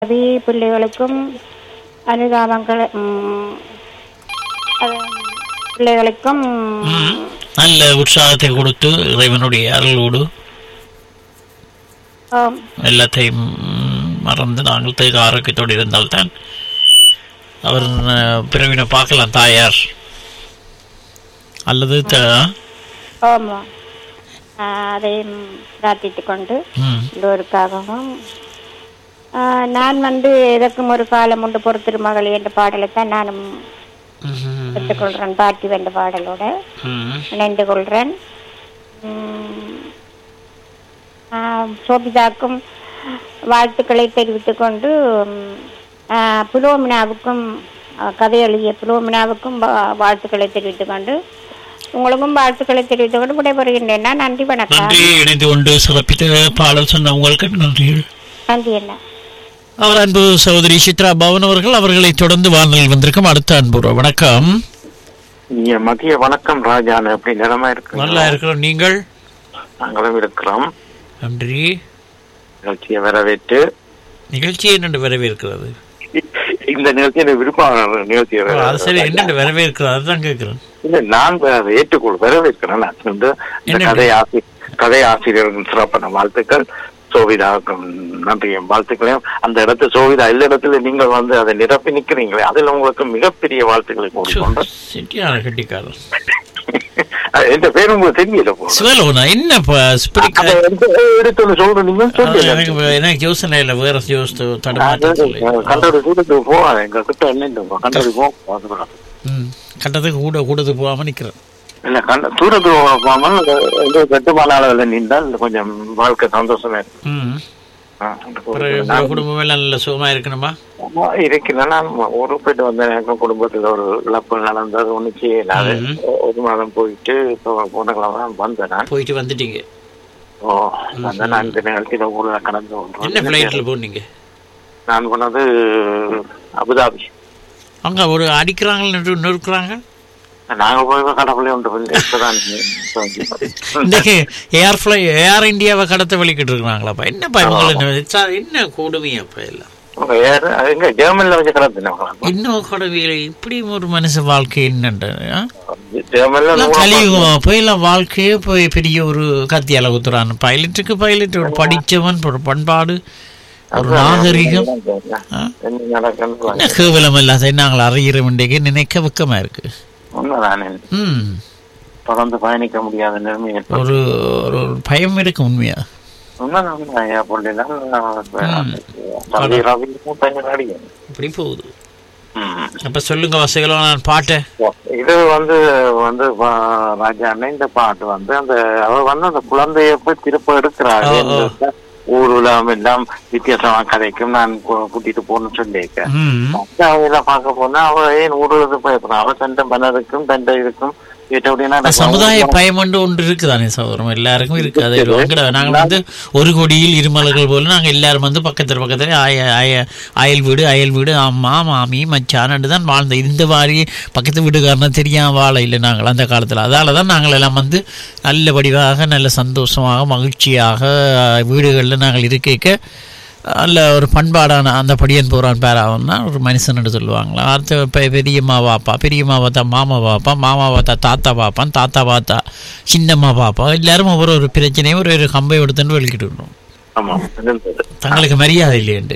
ரவி பிள்ளைகளுக்கும் அனுதாபங்கள் பிள்ளைகளுக்கும் நல்ல உற்சாகத்தை கொடுத்து இறைவனுடைய அருளோடு எல்லாத்தையும் மறந்து நாங்கள் தேக ஆரோக்கியத்தோடு இருந்தால்தான் அவர் பிறவினை பார்க்கலாம் தாயார் அல்லது ஆமாம் அதையும் பிரார்த்தித்து கொண்டு எல்லோருக்காகவும் நான் இதற்கும் ஒரு காலம் உண்டு பொறுத்திருமகள் என்ற பாடலை தான் நானும் பெற்றுக்கொள்கிறேன். பாட்டி வென்ற பாடலோட இணைந்து கொள்கிறேன். சோபிதாக்கும் வாழ்த்துக்களை தெரிவித்துக் கொண்டு புலோமினாவுக்கும் கதை எழுதிய புலோமினாவுக்கும் வாழ்த்துக்களை தெரிவித்துக் கொண்டு உங்களுக்கும் வாழ்த்துக்களை தெரிவித்துக் கொண்டு விடைபெறுகின்றேன். நன்றி, வணக்கம். நன்றி. இணைந்து கொண்டு சிறப்பித்த பாடல் சொன்ன உங்களுக்கு நன்றி. நன்றி. என்ன அவர் அன்பு சகோதரி சித்ரா பவன் அவர்களை தொடர்ந்து வானொலியில் வந்திருக்கும் அடுத்த அன்பு வணக்கம். மதிய வணக்கம் ராஜா. எப்படி நிலமா இருக்கு? நல்லா இருக்கிறோம். நீங்கள்? நாங்களும் இருக்கிறோம். நன்றி. நிகழ்ச்சியை வரவேற்று நிகழ்ச்சியை என்னென்று வரவேற்கிறது? இந்த நிகழ்ச்சியை விருப்பமான நிகழ்ச்சியை என்னென்று வரவேற்கிறது அதுதான் கேட்கிறேன். இல்ல, நான் ஏற்றுக்கொள் வரவேற்கிறேன். நான் வந்து கதை ஆசிரியர்கள் சிறப்பான வாழ்த்துக்கள். சோவிதாவுக்கும் நன்றியும் வாழ்த்துக்களையும். அந்த இடத்துல சோவிதா எல்லா இடத்துல நீங்கள் வந்து அதை நிரப்பி நிக்கிறீங்களே, அதில் உங்களுக்கு மிகப்பெரிய வாழ்த்துக்களை கூறிக்கொண்டு எந்த பேர் உங்களுக்கு தெரியல சிவலோனா என்ன எடுத்து சொல்றீங்க எனக்கு யோசனை இல்ல வேற கண்டோட கூட்டத்துக்கு போவாங்க. எங்க கிட்ட என்ன கண்டோடு போக கண்டதுக்கு கூடது போகாம நிக்கிறேன். இல்ல தூரத்துக்கு போகாமல் கட்டுமான அளவில் நின்றால் கொஞ்சம் வாழ்க்கை சந்தோஷமா இருக்கு. குடும்பம் எல்லாம் நல்ல சுகமா இருக்கணுமா? இருக்கிறேன். நான் ஒரு போயிட்டு வந்தேன். எனக்கு குடும்பத்துல ஒரு இழப்பு நடந்தது. ஒண்ணு செய்யலாது. ஒரு மாதம் போயிட்டு போன கிழமை வந்தேன். போயிட்டு வந்துட்டீங்க? ஓ, வந்தேன். நான் இந்த நிகழ்ச்சியில ஊர்ல கடந்து என்ன பிளைட்ல போனீங்க? நான் போனது அபுதாபி. அங்க ஒரு அடிக்கிறாங்க நொறுக்குறாங்க. நாங்க போய் கடவுளே உண்டு ஏர் இந்தியாவை கடத்த வலிக்கிட்டு இருக்கிறாங்களாப்பா. என்னப்பா என்ன கொடுமையாப்பா எல்லாம் இன்னும் கொடுமையில இப்படி ஒரு மனுஷ வாழ்க்கை என்னன்ற கலியுகம் போய் எல்லாம் வாழ்க்கையே போய் பெரிய ஒரு கத்தியால குத்துறான். பைலட்டுக்கு பைலட் ஒரு படிச்சவன் ஒரு பண்பாடு ஒரு நாகரிகம் என்ன கேவலம் இல்லாத நாங்கள் அறிகிறோம் இன்றைக்கு நினைக்க வெக்கமா இருக்கு. தொடர்ந்து பயணிக்க முடியாத நிலைமை ஒரு பயம் இருக்கு. உண்மையா இப்படி போகுது. அப்ப சொல்லுங்க வசதிகளோ நான் பாட்டு இது வந்து ராஜா இந்த பாட்டு வந்து அந்த அவர் வந்து அந்த குழந்தைய போய் திருப்ப எடுக்கிறாரு. ஊர்வலம் எல்லாம் வித்தியாசமா கதைக்கும் நான் கூட்டிட்டு போகணும்னு சொல்லியிருக்கேன். அவையெல்லாம் பார்க்க போனா அவ ஏன் ஊர்வலத்துக்கு பயப்படுறான். அவ தண்டை மன்னருக்கும் தண்டை இருக்கும். சமுதாய பயம் ஒன்று இருக்குதானே சகோதரம், எல்லாருக்கும் இருக்கு. அதை நாங்கள் வந்து ஒரு கொடியில் இருமலர்கள் போல நாங்கள் எல்லாரும் வந்து பக்கத்துல அயல் வீடு அம்மா மாமி மச்சான் தான் வாழ்ந்த. இந்த மாதிரி பக்கத்து வீடுக்காரன தெரியாம வாழ இல்லை நாங்கள் அந்த காலத்துல. அதாலதான் நாங்கள் எல்லாம் வந்து நல்ல வடிவாக நல்ல சந்தோஷமாக மகிழ்ச்சியாக வீடுகளில் நாங்கள் இருக்க நல்ல ஒரு பண்பாடான அந்த படியன் போகிறான் பேராகும்னா ஒரு மனுஷன்னு சொல்லுவாங்களா. அடுத்த பெரியம்மா பாப்பா, பெரியம்மா பார்த்தா மாமா பாப்பா, மாமா பார்த்தா தாத்தா பாப்பான், தாத்தா பார்த்தா சின்னம்மா பாப்பா. எல்லாரும் ஒரு பிரச்சனையும் ஒரு கம்பை எடுத்துன்னு வெளிக்கிட்டு விடணும். தங்களுக்கு மரியாதை இல்லையண்டு.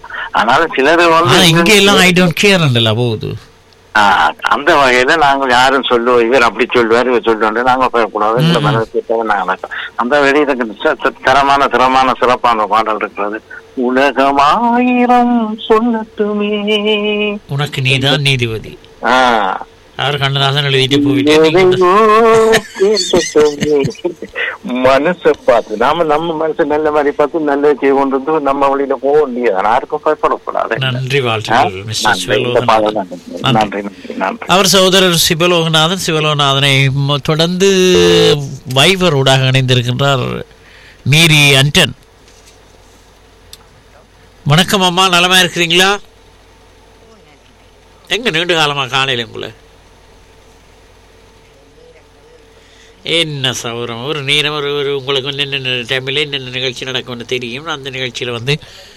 இங்க எல்லாம் ஐ டோன்ட் கேர்ல போகுது. அந்த வகையில நாங்கள் யாரும் சொல்லுவோம் இவர் அப்படி சொல்லுவார் இவர் சொல்லுவோம் நாங்க போயக்கூடாது. அந்த வெளியில தரமான சிறப்பான பாடல் இருக்கிறது. உலகமாயிரம் சொல்லட்டுமே உனக்கு நீதான் நீதிபதி. யார் கண்ணதாசன் எழுதிட்டு போயிட்டு மனசை பார்த்து நம்ம மனசு நல்ல மாதிரி பார்த்து நல்ல செய்ய கொண்டு நம்ம வழியில போக முடியாது. யாருக்கும் பயப்படக்கூடாது. நன்றி, வாழ்த்துக்கள். அவர் சகோதரர் சிவலோகநாதனை தொடர்ந்து வைவர் ஊடாக இணைந்திருக்கின்றார் மீரி அன்டன். வணக்கம் அம்மா, நலமா இருக்கிறீங்களா? எங்க நீண்ட காலமா காலையில உங்களை என்ன சௌரம் ஒரு நேரம் ஒரு உங்களுக்கு என்னென்ன டைமில் என்னென்ன நிகழ்ச்சி நடக்கும்னு தெரியும். அந்த நிகழ்ச்சியில் வந்து